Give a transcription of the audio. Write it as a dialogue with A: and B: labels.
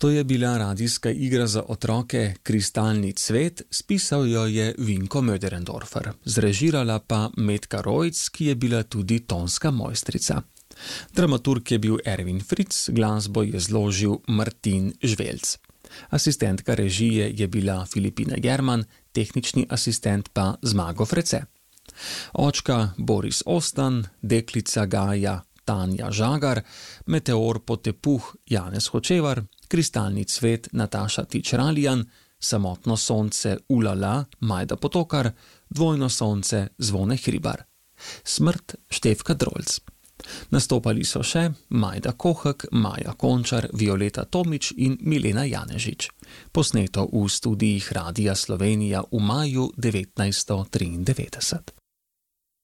A: To je bila radijska igra za otroke Kristalni cvet, spisal jo je Vinko Möderendorfer, zrežirala pa Metka Rojc, ki je bila tudi tonska mojstrica. Dramaturg je bil Ervin Fritz, glasbo je zložil Martin Žvelc. Asistentka režije je bila Filipina German, tehnični asistent pa Zmago Frece. Očka Boris Ostan, deklica Gaja Tanja Žagar, Meteor Potepuh Janez Hočevar, Kristalni cvet Nataša Tičraljan, Samotno sonce Ulala Majda Potokar, Dvojno sonce Zvone Hribar. Smrt Štefka Drolc. Nastopali so še Majda Kohek, Maja Končar, Violeta Tomič in Milena Janežič. Posneto v studijih Radia Slovenija v maju 1993.